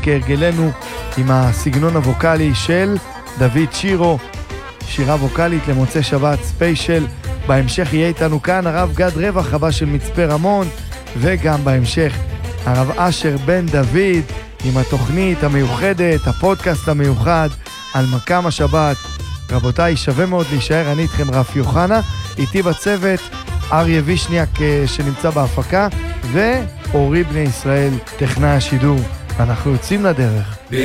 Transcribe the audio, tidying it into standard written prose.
כהרגלנו עם הסגנון הווקלי של דוד שירו, שירה ווקלית למוצא שבת ספיישל. בהמשך יהיה איתנו כאן הרב גד רווח, רבה של מצפה רמון, וגם בהמשך הרב אשר בן דוד עם התוכנית המיוחדת, הפודקאסט המיוחד על מקם השבת. רבותיי, שווה מאוד להישאר, אני איתכם רפי יוחנה, איתי בצוות אריה וישניאק שנמצא בהפקה, ואורי בני ישראל טכנאי השידור. אנחנו יוצאים לדרך.